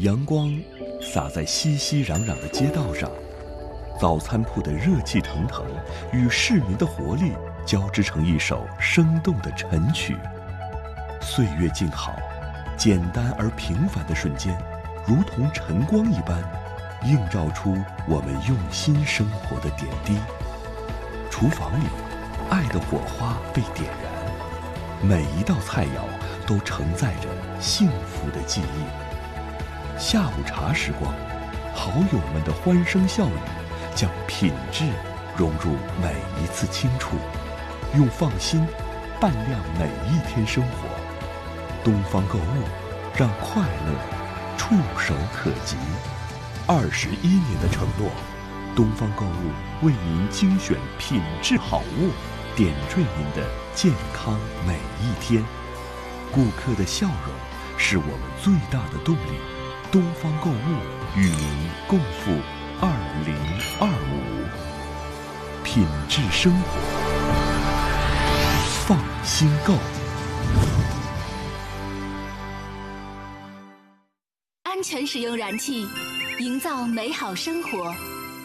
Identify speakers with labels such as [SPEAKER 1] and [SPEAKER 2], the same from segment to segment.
[SPEAKER 1] 阳光洒在熙熙攘攘的街道上，早餐铺的热气腾腾与市民的活力交织成一首生动的晨曲。岁月静好，简单而平凡的瞬间，如同晨光一般，映照出我们用心生活的点滴。厨房里，爱的火花被点燃，每一道菜肴都承载着幸福的记忆。下午茶时光，好友们的欢声笑语，将品质融入每一次轻触，用放心伴亮每一天生活。东方购物，让快乐触手可及。21年的承诺，东方购物为您精选品质好物，点缀您的健康每一天。顾客的笑容是我们最大的动力。东方购物与您共赴2025，品质生活，放心购。
[SPEAKER 2] 安全使用燃气，营造美好生活。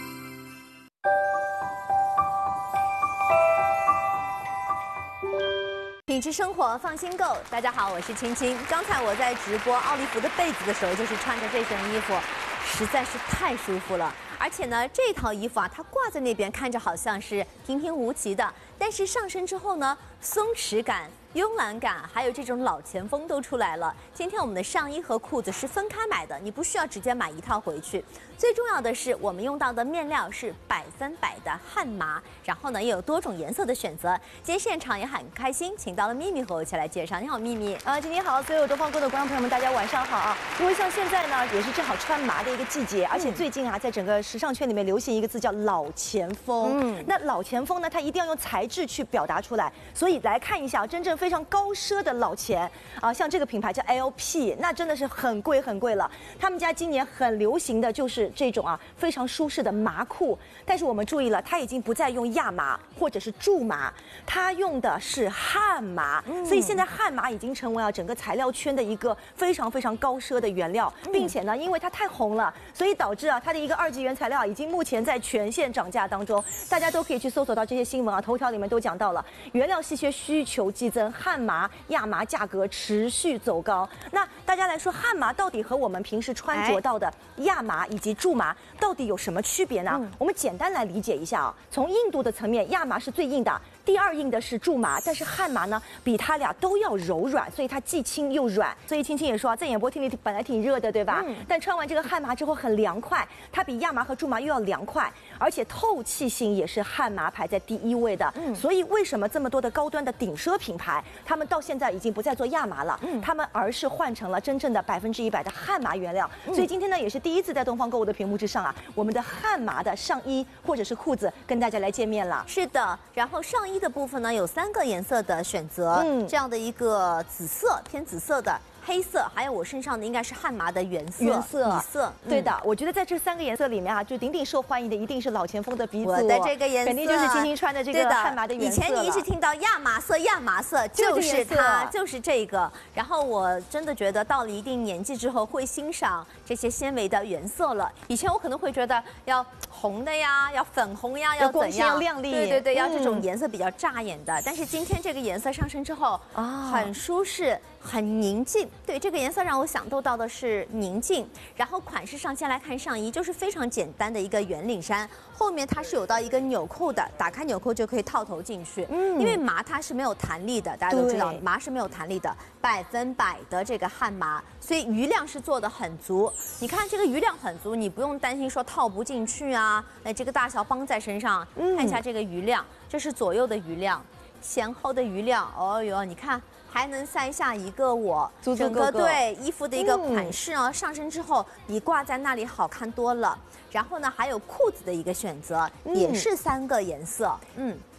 [SPEAKER 2] 品质生活，放心购。大家好，我是青青。刚才我在直播奥利弗的被子的时候，就是穿着这身衣服，实在是太舒服了。而且呢，这套衣服啊，它挂在那边看着好像是平平无奇的，但是上身之后呢，松弛感、慵懒感，还有这种老前锋都出来了。今天我们的上衣和裤子是分开买的，你不需要直接买一套回去。最重要的是，我们用到的面料是100%的汉麻，然后呢也有多种颜色的选择。今天现场也很开心，请到了秘密和我一起来介绍。你好，秘密。
[SPEAKER 3] 今天好，所有东方购的观众朋友们，大家晚上好啊！因为像现在呢，也是正好穿麻的一个季节，而且最近啊，在整个时尚圈里面流行一个字叫老前锋。那老前锋呢，它一定要用材质去表达出来，所以来看一下真正非常高奢的老钱啊，像这个品牌叫 LP， 那真的是很贵很贵了。他们家今年很流行的就是这种啊非常舒适的麻裤，但是我们注意了，它已经不再用亚麻或者是苎麻，它用的是汉麻，所以现在汉麻已经成为了整个材料圈的一个非常非常高奢的原料，并且呢，因为它太红了，所以导致啊它的一个2级原材料已经目前在全线涨价当中，大家都可以去搜索到这些新闻啊，头条里面都讲到了，原料稀缺，需求激增，汉麻、亚麻价格持续走高。那大家来说，汉麻到底和我们平时穿着到的亚麻以及苎麻到底有什么区别呢？我们简单来理解一下啊。从硬度的层面，亚麻是最硬的，第2硬的是苎麻，但是汉麻呢比它俩都要柔软，所以它既轻又软。所以青青也说啊，在演播厅里本来挺热的，对吧？但穿完这个汉麻之后很凉快，它比亚麻和苎麻又要凉快，而且透气性也是汉麻排在第1位的。所以为什么这么多的高端的顶奢品牌，他们到现在已经不再做亚麻了，他们而是换成了真正的100%的汉麻原料。所以今天呢，也是第一次在东方购物的屏幕之上啊，我们的汉麻的上衣或者是裤子跟大家来见面了。
[SPEAKER 2] 是的，然后上衣的部分呢有3个颜色的选择，这样的一个紫色偏紫色的。黑色，还有我身上的应该是汉麻的原色，底色。
[SPEAKER 3] 对的，我觉得在这3个颜色里面啊，就顶顶受欢迎的一定是老前锋的鼻子。
[SPEAKER 2] 我的这个颜色
[SPEAKER 3] 肯定就是青青穿的这个汉麻的原色。
[SPEAKER 2] 以前你一直听到亚麻色，亚麻色就是它，就是这个。然后我真的觉得到了一定年纪之后，会欣赏这些纤维的原色了。以前我可能会觉得要红的呀，要粉红呀，要怎样，
[SPEAKER 3] 要亮丽。
[SPEAKER 2] 对对对，要这种颜色比较扎眼的。但是今天这个颜色上身之后，很舒适。很宁静，对这个颜色让我想到的是宁静。然后款式上先来看上衣，就是非常简单的一个圆领衫，后面它是有到一个纽扣的，打开纽扣就可以套头进去。因为麻它是没有弹力的，大家都知道麻是没有弹力的，100%的这个汉麻，所以余量是做的很足。你看这个余量很足，你不用担心说套不进去啊，这个大小绑在身上。看一下这个余量，这是左右的余量，前后的余量，哦哟，你看。还能塞下一个我整个对衣服的一个款式呢，上身之后你挂在那里好看多了。然后呢，还有裤子的一个选择，也是3个颜色，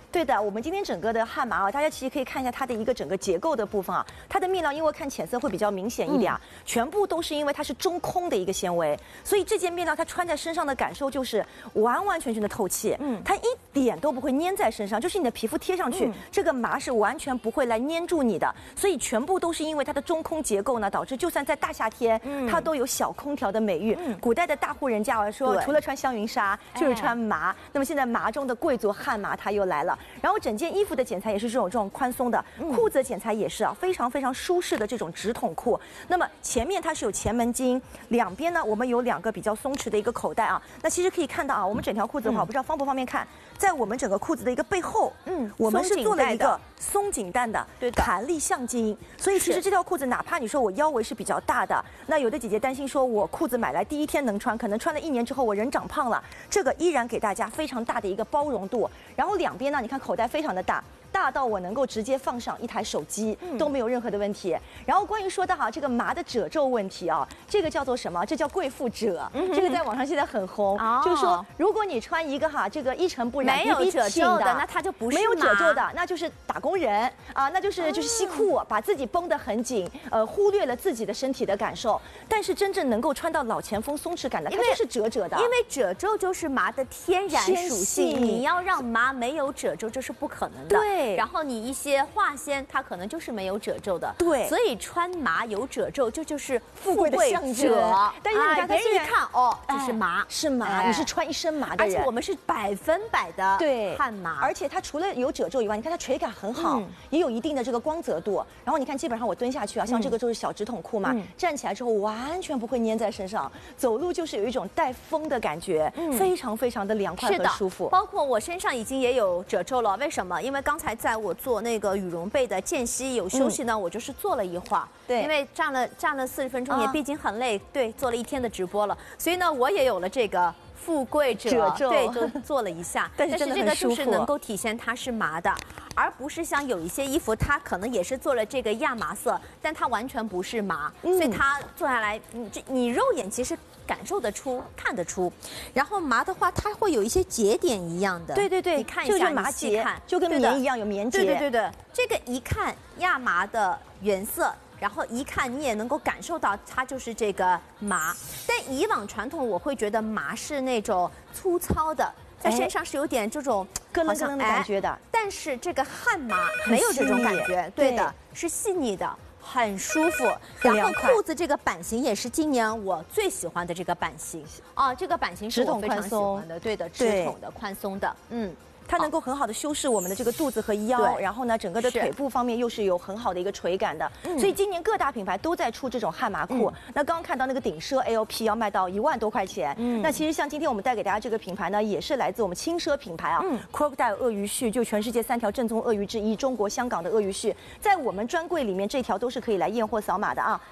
[SPEAKER 3] 对的，我们今天整个的汉麻啊，大家其实可以看一下它的一个整个结构的部分啊，它的面料因为看浅色会比较明显一点啊，全部都是因为它是中空的一个纤维，所以这件面料它穿在身上的感受就是完完全全的透气，它一点都不会粘在身上，就是你的皮肤贴上去，这个麻是完全不会来粘住你的，所以全部都是因为它的中空结构呢，导致就算在大夏天，它都有小空调的美誉。古代的大户人家说，除了穿香云纱就是穿麻，那么现在麻中的贵族汉麻它又来了，然后整件衣服的剪裁也是这种宽松的，裤子的剪裁也是啊，非常非常舒适的这种直筒裤。那么前面它是有前门襟，两边呢我们有2个比较松弛的一个口袋啊。那其实可以看到啊，我们整条裤子的话，我不知道方不方便看，在我们整个裤子的一个背后，我们是做了一个松紧带的弹力橡筋，所以其实这条裤子哪怕你说我腰围是比较大的，那有的姐姐担心说我裤子买来第1天能穿，可能穿了1年之后我人长胖了，这个依然给大家非常大的一个包容度。然后两边呢，你看口袋非常的大。大到我能够直接放上一台手机都没有任何的问题。然后关于说到哈这个麻的褶皱问题啊，这个叫做什么？这叫贵妇褶，这个在网上现在很红，就是说如果你穿一个哈这个一尘不染、
[SPEAKER 2] 没有褶皱的，那它就不是
[SPEAKER 3] 没有褶皱的，那就是打工人啊，那就是西裤，把自己绷得很紧，忽略了自己的身体的感受。但是真正能够穿到老前锋松弛感的，它就是褶褶的，
[SPEAKER 2] 因为褶皱就是麻的天然属性，你要让麻没有褶皱，这是不可能的。
[SPEAKER 3] 对。
[SPEAKER 2] 然后你一些化纤，它可能就是没有褶皱的。
[SPEAKER 3] 对。
[SPEAKER 2] 所以穿麻有褶皱，这就是
[SPEAKER 3] 富贵的象征。
[SPEAKER 2] 但是你看，别人一看，哦，这是麻，
[SPEAKER 3] 是麻，你是穿一身麻的人。
[SPEAKER 2] 而且我们是100%的
[SPEAKER 3] 对
[SPEAKER 2] 汉麻，
[SPEAKER 3] 而且它除了有褶皱以外，你看它垂感很好，也有一定的这个光泽度。然后你看，基本上我蹲下去啊，像这个就是小直筒裤嘛，站起来之后完全不会粘在身上，走路就是有一种带风的感觉，非常非常的凉快和舒服。
[SPEAKER 2] 包括我身上已经也有褶皱了，为什么？因为刚才在我做那个羽绒被的间隙有休息呢，我就是坐了一会儿，对，因为站了40分钟，也毕竟很累，对，做了1天的直播了，所以呢，我也有了这个富贵褶皱，对，就做了一下，
[SPEAKER 3] 但是
[SPEAKER 2] 这个就是能够体现它是麻的，而不是像有一些衣服，它可能也是做了这个亚麻色，但它完全不是麻，所以它做下来，你肉眼其实感受得出、看得出。然后麻的话，它会有一些节点一样的，
[SPEAKER 3] 对，
[SPEAKER 2] 你看一下，
[SPEAKER 3] 就是麻结，就跟棉一样有棉结，
[SPEAKER 2] 对，这个一看亚麻的原色。然后一看你也能够感受到它就是这个麻，但以往传统我会觉得麻是那种粗糙的，在身上是有点这种
[SPEAKER 3] 咯楞咯楞的感觉的，
[SPEAKER 2] 但是这个汉麻没有这种感觉，对的，是细腻的，很舒服。然后裤子这个版型也是今年我最喜欢的这个版型啊，这个版型是我非常喜欢的，对的，直筒的宽松的，
[SPEAKER 3] 它能够很好的修饰我们的这个肚子和腰，然后呢，整个的腿部方面又是有很好的一个垂感的，所以今年各大品牌都在出这种汉麻裤。那刚刚看到那个顶奢 AOP 要卖到1万多块钱，那其实像今天我们带给大家这个品牌呢，也是来自我们轻奢品牌啊，Crocodile 鳄鱼絮，就全世界3条正宗鳄鱼之一，中国香港的鳄鱼絮，在我们专柜里面这条都是可以来验货扫码的啊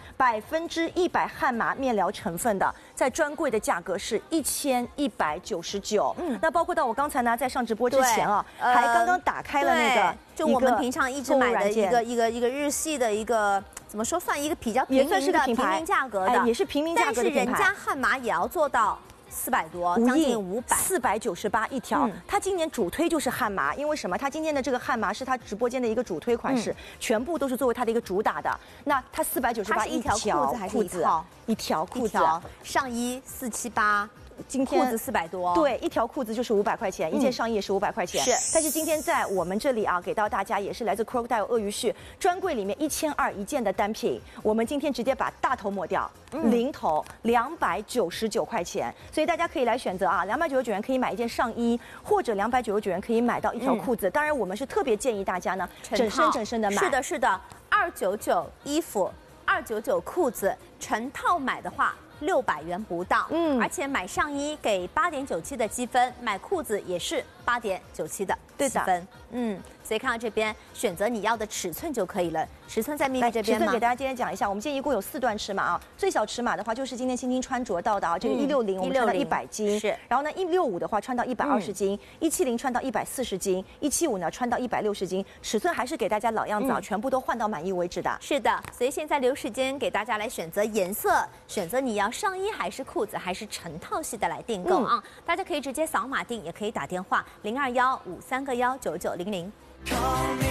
[SPEAKER 3] ，100%汉麻面料成分的，在专柜的价格是1199，那包括到我刚才呢在上直播之前啊，还刚刚打开了那个，
[SPEAKER 2] 就我们平常一直买的一个日系的一个，怎么说算一个比较
[SPEAKER 3] 也算是个平
[SPEAKER 2] 民价格的，
[SPEAKER 3] 也是平民价格的品牌。
[SPEAKER 2] 但是人家汉麻也要做到400多，将近
[SPEAKER 3] 500，498一条。它今年主推就是汉麻，因为什么？它今天的这个汉麻是它直播间的一个主推款式，全部都是作为它的一个主打的。那它498一条
[SPEAKER 2] 裤子还是
[SPEAKER 3] 一条裤子，
[SPEAKER 2] 上衣478。
[SPEAKER 3] 今天
[SPEAKER 2] 裤子400多，
[SPEAKER 3] 对，一条裤子就是500块钱，一件上衣也是500块钱。
[SPEAKER 2] 是，
[SPEAKER 3] 但是今天在我们这里啊，给到大家也是来自 Crocodile 鳄鱼絮专柜里面1200一件的单品，我们今天直接把大头抹掉，零头299块钱，所以大家可以来选择啊，299元可以买一件上衣，或者299元可以买到一条裤子。当然，我们是特别建议大家呢，整身的买。
[SPEAKER 2] 是的，299衣服，299裤子，成套买的话。600元不到，而且买上衣给8.97的积分，买裤子也是8.97的积分，所以看到这边选择你要的尺寸就可以了。尺寸在秘密这边吗？
[SPEAKER 3] 尺寸给大家今天讲一下，我们今天一共有4段尺码啊。最小尺码的话就是今天青青穿着到的啊，这个160我们穿到100斤，
[SPEAKER 2] 是。
[SPEAKER 3] 然后呢165的话穿到120斤，170穿到140斤，175呢穿到160斤，尺寸还是给大家老样子啊，全部都换到满意为止的。
[SPEAKER 2] 是的，所以现在留时间给大家来选择颜色，选择你要上衣还是裤子还是成套系的来订购啊。大家可以直接扫码订，也可以打电话021539 3个19900。